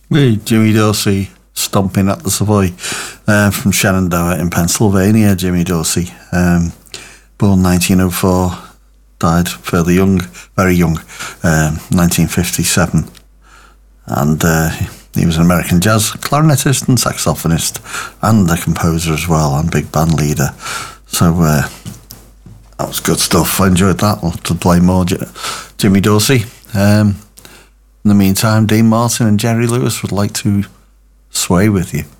Jimmy Dorsey stomping at the Savoy from Shenandoah in Pennsylvania. Jimmy Dorsey, born 1904, died fairly young, very young, 1957. And he was an American jazz clarinetist and saxophonist and a composer as well, and big band leader. So that was good stuff. I enjoyed that. I'll have to play more Jimmy Dorsey. In the meantime, Dean Martin and Jerry Lewis would like to sway with you.